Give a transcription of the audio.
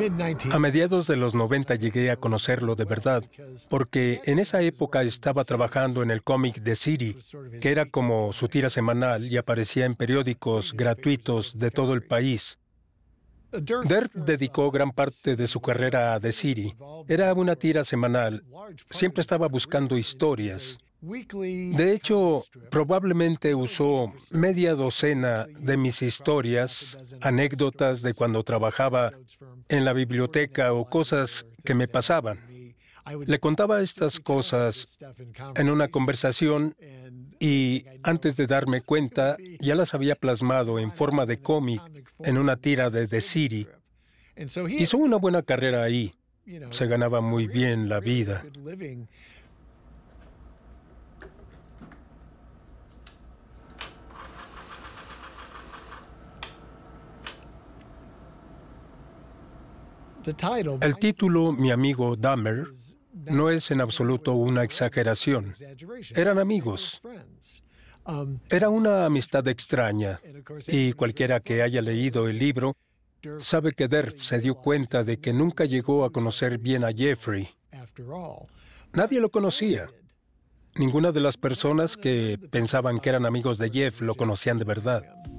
A mediados de los 90 llegué a conocerlo de verdad, porque en esa época estaba trabajando en el cómic The City, que era como su tira semanal y aparecía en periódicos gratuitos de todo el país. Derf dedicó gran parte de su carrera a The City. Era una tira semanal. Siempre estaba buscando historias. De hecho, probablemente usó media docena de mis historias, anécdotas de cuando trabajaba en la biblioteca o cosas que me pasaban. Le contaba estas cosas en una conversación y antes de darme cuenta ya las había plasmado en forma de cómic en una tira de The City. Hizo una buena carrera ahí. Se ganaba muy bien la vida. El título, Mi amigo Dahmer, no es en absoluto una exageración. Eran amigos. Era una amistad extraña, y cualquiera que haya leído el libro sabe que Derf se dio cuenta de que nunca llegó a conocer bien a Jeffrey. Nadie lo conocía. Ninguna de las personas que pensaban que eran amigos de Jeff lo conocían de verdad.